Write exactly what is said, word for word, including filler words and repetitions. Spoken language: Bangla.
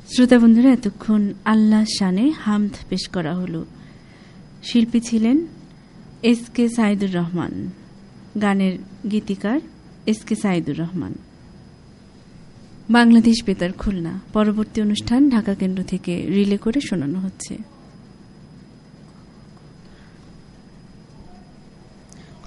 শ্রোতা বন্ধুরা, এতক্ষণ আল্লাহ শানে হামদ পেশ করা হলো। শিল্পী ছিলেন এস কে সাইদুর রহমান, গানের গীতিকার এস কে সাইদুর রহমান। বাংলাদেশ বেতার খুলনা। পরবর্তী অনুষ্ঠান ঢাকা কেন্দ্র থেকে রিলে করে শোনানো হচ্ছে।